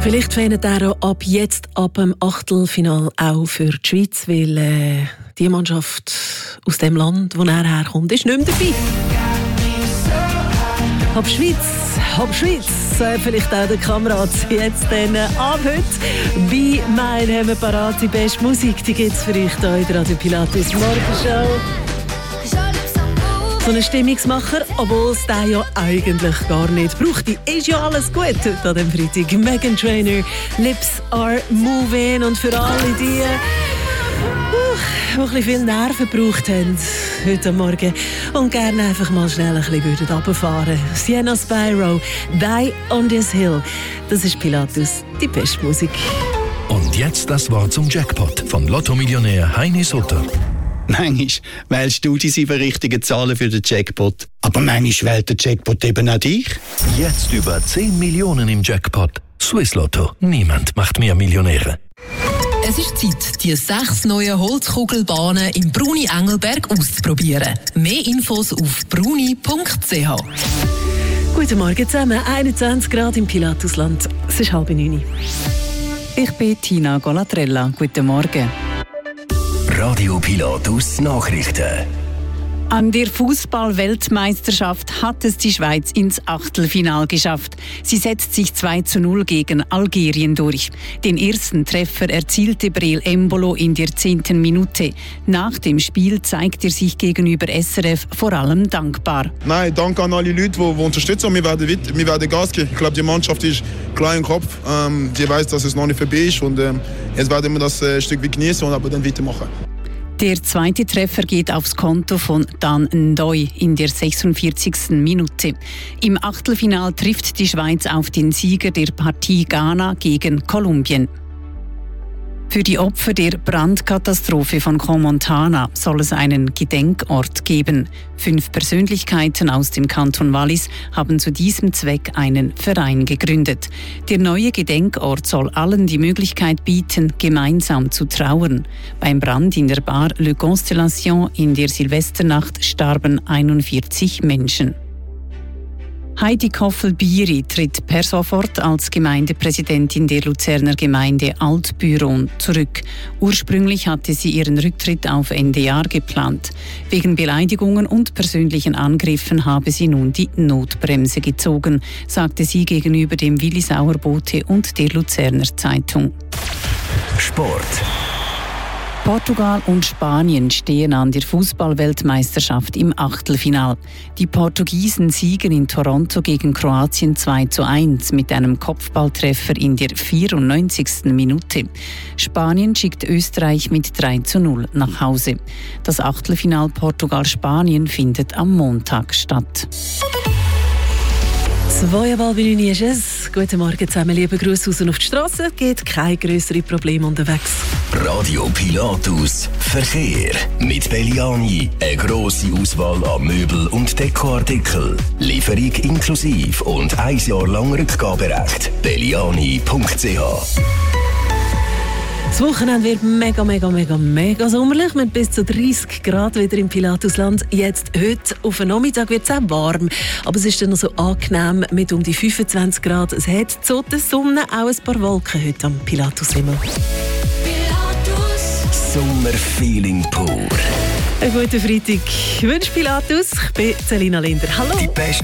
Vielleicht fehlt er ab jetzt, ab dem Achtelfinal auch für die Schweiz, weil die Mannschaft aus dem Land, wo er herkommt, ist nicht mehr dabei. Ab Schweiz, vielleicht auch der Kamerad. Jetzt dann ab heute bei «Mein» haben wir parat die beste Musik. Die gibt es für euch hier in der Radio Pilatus Morgenshow. So ein Stimmungsmacher, obwohl es den ja eigentlich gar nicht braucht. Ist ja alles gut heute an diesem Freitag. Meghan Trainor, «Lips are moving». Und für alle die ein bisschen viel Nerven gebraucht haben heute Morgen und gerne einfach mal schnell ein bisschen runterfahren würden. Sienna Spyro, «Die on this Hill». Das ist Pilatus, die beste Musik. Und jetzt das Wort zum Jackpot von Lotto-Millionär Heini Sutter. Manchmal wählst du die 7 richtigen Zahlen für den Jackpot. Aber manchmal wählt der Jackpot eben auch dich. Jetzt über 10 Millionen im Jackpot. Swiss Lotto. Niemand macht mehr Millionäre. Es ist Zeit, die 6 neuen Holzkugelbahnen im Bruni-Engelberg auszuprobieren. Mehr Infos auf bruni.ch. Guten Morgen zusammen, 21 Grad im Pilatusland. Es ist 8:30. Ich bin Tina Golatrella. Guten Morgen. Radio Pilatus Nachrichten. An der Fußball-Weltmeisterschaft hat es die Schweiz ins Achtelfinal geschafft. Sie setzt sich 2:0 gegen Algerien durch. Den ersten Treffer erzielte Breel Embolo in der 10. Minute. Nach dem Spiel zeigt er sich gegenüber SRF vor allem dankbar. Nein, danke an alle Leute, die unterstützen. Wir werden Gas geben. Ich glaube, die Mannschaft ist klar im Kopf. Die weiß, dass es noch nicht vorbei ist. Und jetzt werden wir das Stück weit genießen und aber dann weitermachen. Der zweite Treffer geht aufs Konto von Dan Ndoye in der 46. Minute. Im Achtelfinal trifft die Schweiz auf den Sieger der Partie Ghana gegen Kolumbien. Für die Opfer der Brandkatastrophe von Crans-Montana soll es einen Gedenkort geben. 5 Persönlichkeiten aus dem Kanton Wallis haben zu diesem Zweck einen Verein gegründet. Der neue Gedenkort soll allen die Möglichkeit bieten, gemeinsam zu trauern. Beim Brand in der Bar Le Constellation in der Silvesternacht starben 41 Menschen. Heidi Koffel-Bieri tritt per sofort als Gemeindepräsidentin der Luzerner Gemeinde Altbüron zurück. Ursprünglich hatte sie ihren Rücktritt auf Ende Jahr geplant. Wegen Beleidigungen und persönlichen Angriffen habe sie nun die Notbremse gezogen, sagte sie gegenüber dem Willi Sauerbote und der Luzerner Zeitung. Sport. Portugal und Spanien stehen an der Fußball-Weltmeisterschaft im Achtelfinal. Die Portugiesen siegen in Toronto gegen Kroatien 2:1 mit einem Kopfballtreffer in der 94. Minute. Spanien schickt Österreich mit 3:0 nach Hause. Das Achtelfinal Portugal-Spanien findet am Montag statt. 2:09 ist es. Guten Morgen zusammen, liebe Grüße raus auf die Straße. Geht kein grössere Problem unterwegs. Radio Pilatus Verkehr. Mit Belliani eine grosse Auswahl an Möbel- und Dekoartikeln. Lieferung inklusive und 1 Jahr lang Rückgaberecht. belliani.ch. Das Wochenende wird mega sommerlich mit bis zu 30 Grad wieder im Pilatusland. Jetzt heute auf den Nachmittag wird es auch warm, aber es ist dann noch so angenehm mit um die 25 Grad. Es hat so die Sonne auch ein paar Wolken heute am Pilatushimmel. Sommerfeeling pur. Einen guten Freitag. Ich wünsche Pilatus. Ich bin Selina Linder. Hallo. Die beste